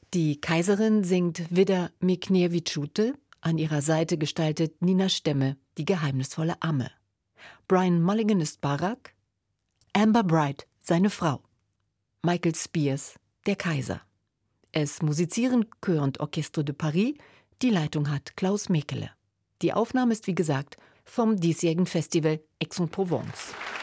Die Kaiserin singt Widder Mikniewicz-Ute, an ihrer Seite gestaltet Nina Stemme, die geheimnisvolle Amme. Brian Mulligan ist Barak, Amber Bright, seine Frau. Michael Spears, der Kaiser. Es musizieren Chœur und Orchestre de Paris, die Leitung hat Klaus Mekele. Die Aufnahme ist wie gesagt vom diesjährigen Festival Aix-en-Provence.